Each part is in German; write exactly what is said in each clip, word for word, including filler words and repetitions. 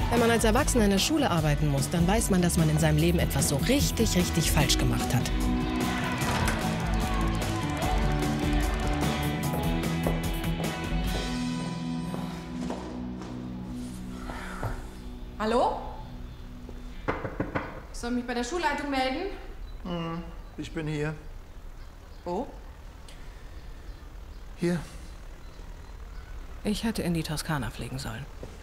Wenn man als Erwachsener in der Schule arbeiten muss, dann weiß man, dass man in seinem Leben etwas so richtig, richtig falsch gemacht hat. Hallo? Ich soll mich bei der Schulleitung melden? Hm, ich bin hier. Wo? Hier. Ich hätte in die Toskana fliegen sollen.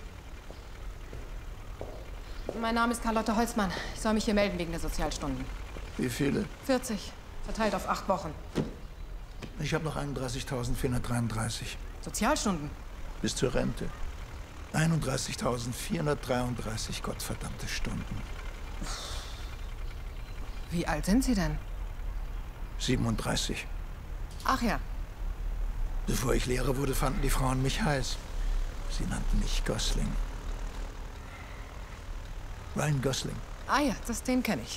Mein Name ist Carlotte Holzmann. Ich soll mich hier melden wegen der Sozialstunden. Wie viele? vierzig. Verteilt auf acht Wochen. Ich habe noch einunddreißigtausendvierhundertdreiunddreißig. Sozialstunden? Bis zur Rente. einunddreißigtausendvierhundertdreiunddreißig gottverdammte Stunden. Wie alt sind Sie denn? siebenunddreißig. Ach ja. Bevor ich Lehrer wurde, fanden die Frauen mich heiß. Sie nannten mich Gosling. Ryan Gosling. Ah ja, das, den kenne ich.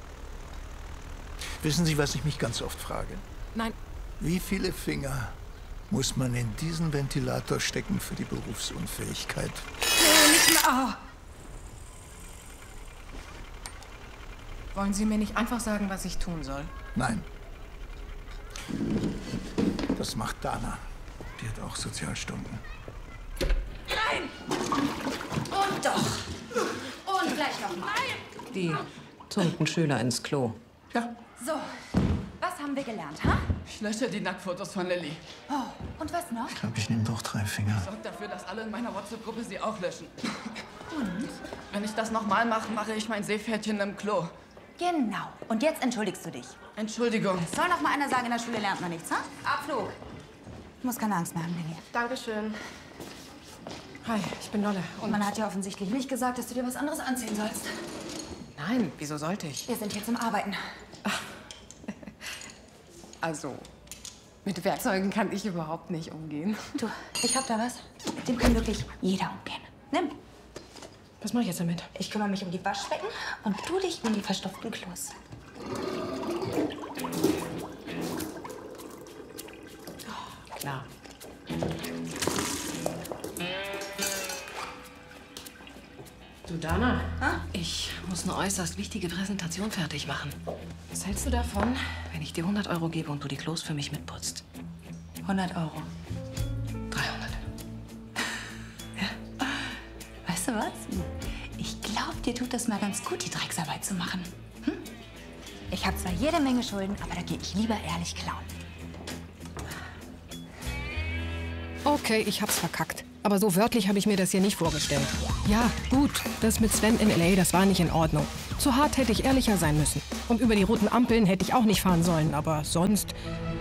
Wissen Sie, was ich mich ganz oft frage? Nein. Wie viele Finger muss man in diesen Ventilator stecken für die Berufsunfähigkeit? Nee, nicht mehr. Oh. Wollen Sie mir nicht einfach sagen, was ich tun soll? Nein. Das macht Dana. Die hat auch Sozialstunden. Nein! Und doch. Und gleich nochmal. Die tunken Schüler ins Klo. Ja. So, was haben wir gelernt, ha? Ich lösche die Nacktfotos von Lilly. Oh, und was noch? Ich glaube, ich nehme doch drei Finger. Sorgt dafür, dass alle in meiner WhatsApp-Gruppe sie auch löschen. Und? Wenn ich das nochmal mache, mache ich mein Seepferdchen im Klo. Genau. Und jetzt entschuldigst du dich. Entschuldigung. Soll noch mal einer sagen, in der Schule lernt man nichts, ha? Abflug. Du musst keine Angst mehr haben, Lilly. Dankeschön. Hi, ich bin Lolle. Und man hat ja offensichtlich nicht gesagt, dass du dir was anderes anziehen sollst. Nein, wieso sollte ich? Wir sind hier zum Arbeiten. Also, mit Werkzeugen kann ich überhaupt nicht umgehen. Du, ich hab da was. Mit dem kann wirklich jeder umgehen. Nimm. Was mache ich jetzt damit? Ich kümmere mich um die Waschbecken und du dich um die verstopften Klos. Klar. Du, Dana, Ha? Ich muss eine äußerst wichtige Präsentation fertig machen. was hältst du davon? Wenn ich dir hundert Euro gebe und du die Klos für mich mitputzt. hundert Euro. dreihundert. Weißt du was? Ich glaube, dir tut das mal ganz gut, die Drecksarbeit zu machen. Hm? Ich habe zwar jede Menge Schulden, aber da gehe ich lieber ehrlich klauen. Okay, ich hab's verkackt. Aber so wörtlich habe ich mir das hier nicht vorgestellt. Ja, gut, das mit Sven in L A, das war nicht in Ordnung. Zu hart hätte ich ehrlicher sein müssen. Und über die roten Ampeln hätte ich auch nicht fahren sollen, aber sonst...